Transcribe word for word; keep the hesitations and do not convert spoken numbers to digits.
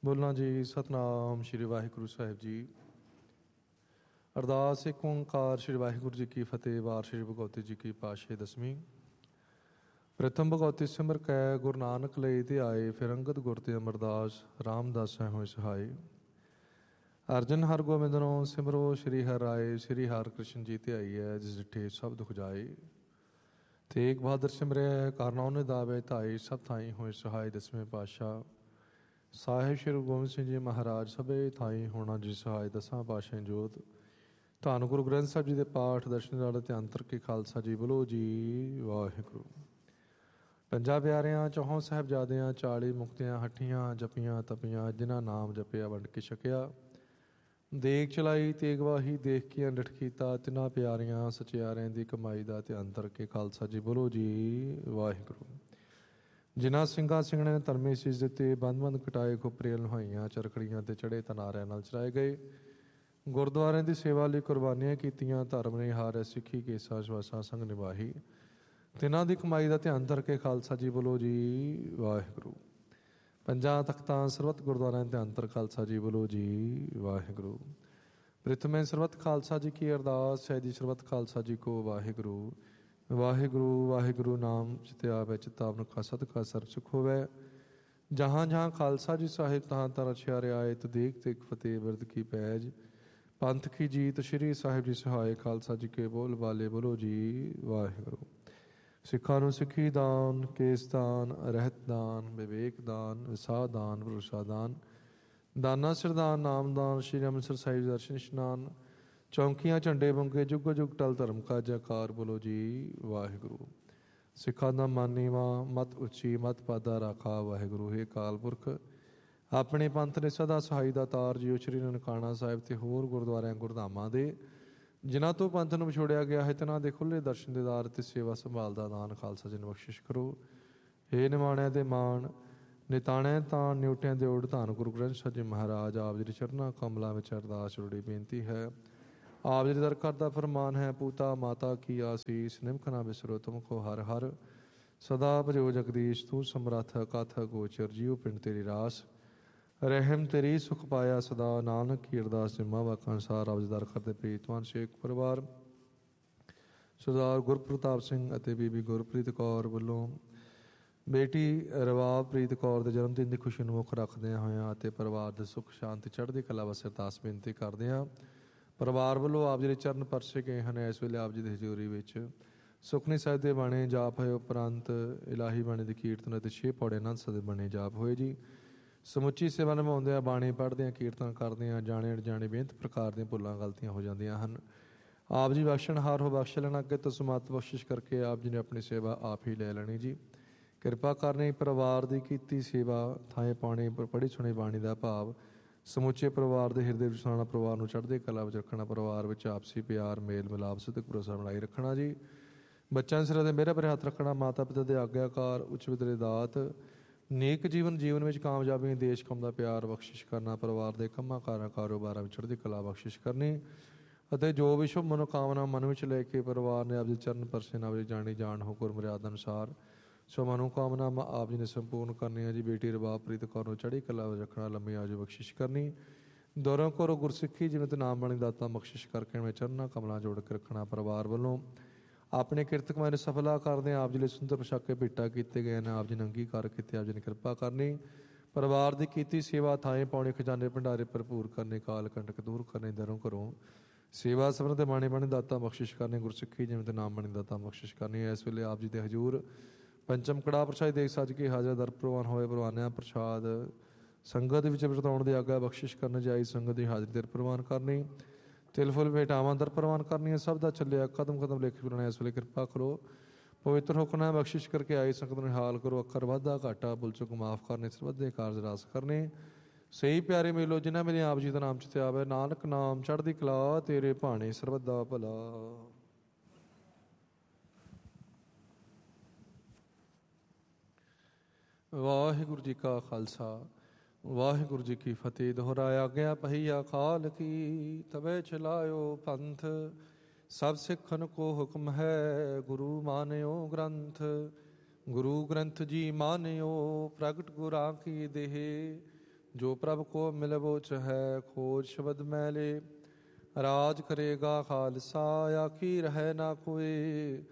ਬੋਲਣਾ ਜੀ। ਸਤਨਾਮ ਸ਼੍ਰੀ ਵਾਹਿਗੁਰੂ ਸਾਹਿਬ ਜੀ। ਅਰਦਾਸ ਇੱਕ ਓਂਕਾਰ ਸ਼੍ਰੀ ਵਾਹਿਗੁਰੂ ਜੀ ਕੀ ਫਤਿਹ। ਵਾਰ ਸ਼੍ਰੀ ਭਗਵਤੀ ਜੀ ਕੀ ਪਾਤਸ਼ਾਹੀ ਦਸਵੀਂ। ਪ੍ਰਥਮ ਭਗਵਤੀ ਸਿਮਰ ਕੈ ਗੁਰੂ ਨਾਨਕ ਲਈ ਤੇ ਆਏ, ਫਿਰ ਅੰਗਦ ਗੁਰ ਤੇ ਅਮਰਦਾਸ ਰਾਮਦਾਸ ਹੋਏ ਸਹਾਏ। ਅਰਜਨ ਹਰ ਗੋਬਿੰਦਨੋ ਸਿਮਰੋ ਸ਼੍ਰੀ ਹਰਿ ਰਾਏ, ਸ਼੍ਰੀ ਹਰਿ ਕ੍ਰਿਸ਼ਨ ਜੀ ਤੇ ਆਈ ਹੈ, ਜਿਸ ਡਿਠੇ ਸਭ ਦੁਖ ਜਾਏ। ਤੇਗ ਬਹਾਦਰ ਸਿਮਰਿਆ ਕਰਨਾ ਉਹਨੇ ਦਾਵੇ ਧਾਈ, ਸਭ ਥਾਈ ਹੋਏ ਸਹਾਏ। ਦਸਵੇਂ ਪਾਤਸ਼ਾਹ ਸਾਹਿਬ ਸ਼੍ਰੀ ਗੁਰੂ ਗੋਬਿੰਦ ਸਿੰਘ ਜੀ ਮਹਾਰਾਜ ਸਭੇ ਥਾਈ ਹੋਣਾ ਜੀ ਸਹਾਏ। ਦਸਾਂ ਪਾਤਸ਼ਾਹ ਜੋਤ ਧੰਨ ਗੁਰੂ ਗ੍ਰੰਥ ਸਾਹਿਬ ਜੀ ਦੇ ਪਾਠ ਦਰਸ਼ਨ ਨਾਲ ਧਿਆਨ ਤਰਕੇ ਖਾਲਸਾ ਜੀ ਬੋਲੋ ਜੀ ਵਾਹਿਗੁਰੂ। ਪੰਜਾਂ ਪਿਆਰਿਆਂ ਚੌਹਾਂ ਸਾਹਿਬਜ਼ਾਦਿਆਂ ਚਾਲੀ ਮੁਕਤਿਆਂ ਹੱਠੀਆਂ ਜਪੀਆਂ ਤਪੀਆਂ, ਜਿਨ੍ਹਾਂ ਨਾਮ ਜਪਿਆ ਵੰਡ ਕੇ ਛਕਿਆ। ਦੇਖ ਚਲਾਈ ਤੇਗ ਵਾਹੀ ਦੇਖ ਕੇ ਅੰਡਠ ਕੀਤਾ, ਤਿੰਨਾਂ ਪਿਆਰਿਆਂ ਸਚਿਆਰਿਆਂ ਦੀ ਕਮਾਈ ਦਾ ਧਿਆਨ ਤਰਕੇ ਖਾਲਸਾ ਜੀ ਬੋਲੋ ਜੀ ਵਾਹਿਗੁਰੂ। ਜਿਨ੍ਹਾਂ ਸਿੰਘਾਂ ਸਿੰਘਣੇ ਨੇ ਧਰਮੀ ਸੀਸ ਦਿੱਤੇ, ਬੰਦ ਬੰਦ ਕਟਾਏ ਖੋਪਰੀਆਂ ਲੁਹਾਈਆਂ, ਚਰਖੜੀਆਂ ਤੇ ਚੜੇ ਤਨਾਰਿਆਂ ਨਾਲ ਚਰਾਏ ਗਏ। ਗੁਰਦੁਆਰਿਆਂ ਦੀ ਸੇਵਾ ਲਈ ਕੁਰਬਾਨੀਆਂ ਕੀਤੀਆਂ, ਧਰਮ ਨੇ ਹਾਰਿਆ ਸਿੱਖੀ ਕੇਸਾ ਸ਼ਵਾਸਾ ਸੰਗ ਨਿਭਾਹੀ। ਤਿੰਨਾਂ ਦੀ ਕਮਾਈ ਦਾ ਧਿਆਨ ਧਰਕੇ ਖਾਲਸਾ ਜੀ ਬੋਲੋ ਜੀ ਵਾਹਿਗੁਰੂ। ਪੰਜਾਂ ਤਖਤਾਂ ਸਰਬੱਤ ਗੁਰਦੁਆਰਿਆਂ ਧਿਆਨ ਧਰ ਖਾਲਸਾ ਜੀ ਬੋਲੋ ਜੀ ਵਾਹਿਗੁਰੂ। ਪ੍ਰਿਥਮੇ ਸਰਬੱਤ ਖਾਲਸਾ ਜੀ ਕੀ ਅਰਦਾਸ ਹੈ ਜੀ, ਸਰਬੱਤ ਖਾਲਸਾ ਜੀ ਕੋ ਵਾਹਿਗੁਰੂ। ਵਾਹਿਗੁਰੂ ਵਾਹਿਗੁਰੂ ਨਾਮ ਚਿਤ ਆਵੈ, ਚਿਤਾ ਮਨੁਖਾ ਸਦਕਾ ਸਰਬ ਸੁਖ ਹੋਵੈ। ਜਹਾਂ ਜਹਾਂ ਖਾਲਸਾ ਜੀ ਸਾਹਿਬ ਤਹਾਂ ਤਹਾਂ ਰਚਿਆ ਰਿਆਏ, ਤੂੰ ਦੇਖ ਦੇਖ ਫਤਿਹ ਬਿਰਦ ਕੀ ਪੈਜ। ਪੰਥ ਕੀ ਜੀਤ ਸ਼੍ਰੀ ਸਾਹਿਬ ਜੀ ਸਹਾਏ, ਖਾਲਸਾ ਜੀ ਕੇ ਬੋਲ ਬਾਲੇ ਬੋਲੋ ਜੀ ਵਾਹਿਗੁਰੂ। ਸਿੱਖਾਂ ਨੂੰ ਸਿੱਖੀ ਦਾਨ, ਕੇਸ ਦਾਨ, ਰਹਿਤ ਦਾਨ, ਵਿਵੇਕ ਦਾਨ, ਵਿਸਾਹ ਦਾਨ, ਭਰੋਸਾ ਦਾਨ, ਦਾਨਾ ਸਿਰਦਾਨ, ਨਾਮਦਾਨ, ਸ਼੍ਰੀ ਅੰਮ੍ਰਿਤਸਰ ਸਾਹਿਬ ਦਰਸ਼ਨ ਇਸ਼ਨਾਨ, ਚੌਂਕੀਆਂ ਝੰਡੇ ਬੰਗੇ, ਜੁਗ ਜੁਗ ਟਲ ਧਰਮ ਕਾ ਜੈਕਾਰ ਬੋਲੋ ਜੀ ਵਾਹਿਗੁਰੂ। ਸਿੱਖਾਂ ਦਾ ਮਨ ਨੀਵਾਂ, ਮਤ ਉੱਚੀ, ਮਤ ਪਾਦਾ ਰਾਖਾ ਵਾਹਿਗੁਰੂ। ਹੇ ਅਕਾਲ ਪੁਰਖ ਆਪਣੇ ਪੰਥ ਨੇ ਸਦਾ ਸਹਾਈ ਦਾ ਤਾਰ ਜੀਓ। ਸ਼੍ਰੀ ਨਨਕਾਣਾ ਸਾਹਿਬ ਤੇ ਹੋਰ ਗੁਰਦੁਆਰਿਆਂ ਗੁਰਧਾਮਾਂ ਦੇ ਜਿਨ੍ਹਾਂ ਤੋਂ ਪੰਥ ਨੂੰ ਵਿਛੋੜਿਆ ਗਿਆ ਹੈ, ਤਿਨਾਂ ਦੇ ਖੁੱਲ੍ਹੇ ਦਰਸ਼ਨ ਦੇਦਾਰ ਅਤੇ ਸੇਵਾ ਸੰਭਾਲ ਦਾ ਦਾਨ ਖਾਲਸਾ ਜੀ ਨੂੰ ਬਖਸ਼ਿਸ਼ ਕਰੋ। ਹੇ ਨਿਮਾਣਿਆਂ ਦੇ ਮਾਣ, ਨਿਤਾਣਿਆਂ ਤਾਣ, ਨਿਉਟਿਆਂ ਦੇ ਓੜ, ਧੰਨ ਗੁਰੂ ਗ੍ਰੰਥ ਸਾਹਿਬ ਜੀ ਮਹਾਰਾਜ ਆਪ ਜੀ ਦੇ ਚਰਨਾਂ ਕਮਲਾਂ ਵਿੱਚ ਅਰਦਾਸ ਜੁੜੀ ਬੇਨਤੀ ਹੈ। ਆਪ ਜੀ ਦੇ ਦਰ ਕਰਦਾ ਫਰਮਾਨ ਹੈ, ਪੂਤਾ ਮਾਤਾ ਕੀ ਆਸੀਸ, ਨਿਮਕ ਨਾ ਬਿਸਰੋ ਤੁਮ ਕੋ ਹਰ ਹਰ। ਸਦਾ ਭਜੋ ਜਗਦੀਸ਼ ਤੂੰ ਸਮਰੱਥ, ਕਥ ਗੋਚਰ ਜੀਉ ਪਿੰਡ ਤੇਰੀ ਰਾਸ। ਰਹਿਮ ਤੇਰੀ ਸੁਖ ਪਾਇਆ ਸਦਾ, ਨਾਨਕ ਕੀ ਅਰਦਾਸ ਜਿਮਾ ਵਾਕ ਅਨੁਸਾਰ। ਆਪ ਜੀ ਦਰ ਕਰਦੇ ਪ੍ਰੀਤਵਾਨ ਸ਼ੇਖ ਪਰਿਵਾਰ ਸਰਦਾਰ ਗੁਰਪ੍ਰਤਾਪ ਸਿੰਘ ਅਤੇ ਬੀਬੀ ਗੁਰਪ੍ਰੀਤ ਕੌਰ ਵੱਲੋਂ ਬੇਟੀ ਰਵਾਬਪ੍ਰੀਤ ਕੌਰ ਦੇ ਜਨਮ ਦਿਨ ਦੀ ਖੁਸ਼ੀ ਨੂੰ ਮੁੱਖ ਰੱਖਦਿਆਂ ਹੋਇਆਂ ਅਤੇ ਪਰਿਵਾਰ ਦੇ ਸੁੱਖ ਸ਼ਾਂਤੀ ਚੜ੍ਹਦੀ ਕਲਾ ਵਾਸਤੇ ਅਰਦਾਸ ਬੇਨਤੀ ਕਰਦੇ ਹਾਂ। ਪਰਿਵਾਰ ਵੱਲੋਂ ਆਪ ਜੀ ਦੇ ਚਰਨ ਪਰਸੇ ਗਏ ਹਨ। ਇਸ ਵੇਲੇ ਆਪ ਜੀ ਦੀ ਹਜ਼ੂਰੀ ਵਿੱਚ ਸੁਖਨੀ ਸਾਹਿਬ ਦੇ ਬਾਣੇ ਜਾਪ ਹੋਏ ਉਪਰੰਤ ਇਲਾਹੀ ਬਾਣੇ ਦੀ ਕੀਰਤਨ ਅਤੇ ਛੇ ਪੌੜੇ ਆਨੰਦ ਸਾਹਿਬ ਦੇ ਬਾਣੇ ਜਾਪ ਹੋਏ ਜੀ। ਸਮੁੱਚੀ ਸੇਵਾ ਨਿਭਾਉਂਦਿਆਂ, ਬਾਣੀ ਪੜ੍ਹਦਿਆਂ, ਕੀਰਤਨ ਕਰਦਿਆਂ ਜਾਣੇ ਅਣਜਾਣੇ ਬੇਅੰਤ ਪ੍ਰਕਾਰ ਦੀਆਂ ਭੁੱਲਾਂ ਗਲਤੀਆਂ ਹੋ ਜਾਂਦੀਆਂ ਹਨ। ਆਪ ਜੀ ਬਖਸ਼ਣਹਾਰ ਹੋ, ਬਖਸ਼ ਲੈਣਾ। ਅੱਗੇ ਤੋਂ ਸਮੱਤ ਬਖਸ਼ਿਸ਼ ਕਰਕੇ ਆਪ ਜੀ ਨੇ ਆਪਣੀ ਸੇਵਾ ਆਪ ਹੀ ਲੈ ਲੈਣੀ ਜੀ। ਕਿਰਪਾ ਕਰਨੀ। ਪਰਿਵਾਰ ਦੀ ਕੀਤੀ ਸੇਵਾ ਥਾਂ ਪਾਣੀ, ਪੜ੍ਹੀ ਸੁਣੀ ਬਾਣੀ ਦਾ ਭਾਵ ਸਮੁੱਚੇ ਪਰਿਵਾਰ ਦੇ ਹਿਰਦੇ ਵਿੱਚ ਸੁਣਾਉਣਾ, ਪਰਿਵਾਰ ਨੂੰ ਚੜ੍ਹਦੀ ਕਲਾ ਵਿੱਚ ਰੱਖਣਾ, ਪਰਿਵਾਰ ਵਿੱਚ ਆਪਸੀ ਪਿਆਰ, ਮੇਲ ਮਿਲਾਪ, ਸਿੱਧਕ ਭਰੋਸਾ ਬਣਾਈ ਰੱਖਣਾ ਜੀ। ਬੱਚਿਆਂ ਦੇ ਸਿਰਾਂ 'ਤੇ ਮਿਹਰਾਂ ਭਰੇ ਹੱਥ ਰੱਖਣਾ, ਮਾਤਾ ਪਿਤਾ ਦੇ ਆਗਿਆਕਾਰ, ਉੱਚ ਵਿਦਰੇ ਦਾਤ, ਨੇਕ ਜੀਵਨ ਜੀਵਨ ਵਿੱਚ ਕਾਮਯਾਬੀ, ਦੇਸ਼ ਕੌਮ ਦਾ ਪਿਆਰ ਬਖਸ਼ਿਸ਼ ਕਰਨਾ, ਪਰਿਵਾਰ ਦੇ ਕੰਮਾਂ ਕਾਰਾਂ ਕਾਰੋਬਾਰਾਂ ਵਿੱਚ ਚੜ੍ਹਦੀ ਕਲਾ ਬਖਸ਼ਿਸ਼ ਕਰਨੀ ਅਤੇ ਜੋ ਵੀ ਸ਼ੁਭ ਮਨੋਕਾਮਨਾ ਮਨ ਵਿੱਚ ਲੈ ਕੇ ਪਰਿਵਾਰ ਨੇ ਆਪ ਜੀ ਚਰਨ ਪਰਸੇ ਨਾਲ ਜਾਣੀ ਜਾਣ ਹੋ ਗੁਰ ਮਰਿਆਦਾ ਅਨੁਸਾਰ ਸੋ ਮਨੋਕਾਮਨਾਵਾਂ ਆਪ ਜੀ ਨੇ ਸੰਪੂਰਨ ਕਰਨੀਆਂ ਜੀ। ਬੇਟੀ ਰਬਾਬਪ੍ਰੀਤ ਕੌਰ ਨੂੰ ਚੜ੍ਹਦੀ ਕਲਾ ਵਿੱਚ ਰੱਖਣਾ, ਲੰਮੀ ਆਜੂ ਬਖਸ਼ਿਸ਼ ਕਰਨੀ। ਦੌਰੋਂ ਕਰੋ ਗੁਰਸਿੱਖੀ ਜਿਵੇਂ ਤੇ ਨਾਮ ਬਾਣੀ ਦਾਤਾ ਬਖਸ਼ਿਸ਼ ਕਰਕੇ ਮੈਂ ਚਰਨਾਂ ਕਮਲਾਂ ਜੋੜ ਕੇ ਰੱਖਣਾ। ਪਰਿਵਾਰ ਵੱਲੋਂ ਆਪਣੇ ਕਿਰਤ ਕਮਾਈ ਨੂੰ ਸਫਲਾ ਕਰਦੇ ਆਪ ਜੀ ਲਈ ਸੁੰਦਰ ਪੋਸ਼ਾਕੇ ਭੇਟਾ ਕੀਤੇ ਗਏ ਨੇ। ਆਪ ਜੀ ਨੇ ਅੰਗੀਕਾਰ ਕੀਤੇ, ਆਪ ਜੀ ਨੇ ਕਿਰਪਾ ਕਰਨੀ। ਪਰਿਵਾਰ ਦੀ ਕੀਤੀ ਸੇਵਾ ਥਾਂ ਪਾਉਣੇ, ਖਜ਼ਾਨੇ ਭੰਡਾਰੇ ਭਰਪੂਰ ਕਰਨੇ, ਕਾਲ ਕੰਟਕ ਦੂਰ ਕਰਨੇ, ਦਰੋਂ ਘਰੋਂ ਸੇਵਾ ਸਬਰ ਤੇ ਬਾਣੀ ਬਾਣੀ ਦਾਤਾ ਬਖਸ਼ਿਸ਼ ਕਰਨੀ। ਗੁਰਸਿੱਖੀ ਜਿਵੇਂ ਤੇ ਨਾਮ ਬਾਣੀ ਦਾਤਾ ਬਖਸ਼ਿਸ਼ ਕਰਨੀ। ਇਸ ਵੇਲੇ ਆਪ ਜੀ ਦੇ ਹਜ਼ੂਰ ਪੰਚਮ ਕੜਾਹ ਪ੍ਰਸ਼ਾਦ ਦੇਖ ਸੱਜ ਕੇ ਹਾਜ਼ਰ ਦਰ ਪ੍ਰਵਾਨ ਹੋਏ। ਪ੍ਰਵਾਨਿਆਂ ਪ੍ਰਸ਼ਾਦ ਸੰਗਤ ਵਿੱਚ ਵਰਤਾਉਣ ਦੀ ਆਗਿਆ ਬਖਸ਼ਿਸ਼ ਕਰਨ ਜਾਈ। ਸੰਗਤ ਦੀ ਹਾਜ਼ਰੀ ਦਰ ਪ੍ਰਵਾਨ ਕਰਨੀ, ਤਿਲ ਫੁੱਲ ਭੇਟਾਵਾਂ ਦਰ ਪ੍ਰਵਾਨ ਕਰਨੀਆਂ। ਸਭ ਦਾ ਚੱਲਿਆ ਕਦਮ ਕਦਮ ਲੇਖ ਬਣਾਇਆ। ਇਸ ਵੇਲੇ ਕਿਰਪਾ ਕਰੋ, ਪਵਿੱਤਰ ਹੁਕਮ ਬਖਸ਼ਿਸ਼ ਕਰਕੇ ਆਈ ਸੰਗਤ ਨੂੰ ਹਾਲ ਕਰੋ। ਅੱਖਰ ਵਾਧਾ ਘਾਟਾ ਭੁੱਲ ਚੁੱਕ ਮਾਫ਼ ਕਰਨੇ, ਸਰਬੱਤ ਕਾਰਜ ਰਾਸ ਕਰਨੇ। ਸਹੀ ਪਿਆਰੇ ਮਿਲੋ ਜਿਨ੍ਹਾਂ ਮੇਰੇ ਆਪ ਜੀ ਦਾ ਨਾਮ ਚਿਤ ਆਵੇ। ਨਾਨਕ ਨਾਮ ਚੜ੍ਹਦੀ ਕਲਾ ਤੇਰੇ ਭਾਣੇ, ਸਰਬੱਤ ਦਾ ਭਲਾ। ਵਾਹਿਗੁਰੂ ਜੀ ਕਾ ਖਾਲਸਾ, ਵਾਹਿਗੁਰੂ ਜੀ ਕੀ ਫਤਿਹ। ਦੁਹਰਾਇਆ ਗਿਆ ਪਹੀਆ ਖਾਲ ਕੀ, ਤਵੇ ਚਲਾਇਓ ਪੰਥ। ਸਭ ਸਿੱਖਨ ਕੋ ਹੁਕਮ ਹੈ, ਗੁਰੂ ਮਾਨਿਓ ਗ੍ਰੰਥ। ਗੁਰੂ ਗ੍ਰੰਥ ਜੀ ਮਾਨਿਓ, ਪ੍ਰਗਟ ਗੁਰਾਂ ਕੀ ਦੇਹ। ਜੋ ਪ੍ਰਭ ਕੋ ਮਿਲਵੋ ਚਹੈ ਖੋਜ ਸ਼ਬਦ ਮੈਲੇ ਰਾਜ ਕਰੇਗਾ ਖਾਲਸਾ ਆਖੀ ਰਹਿ ਨਾ ਕੋਏ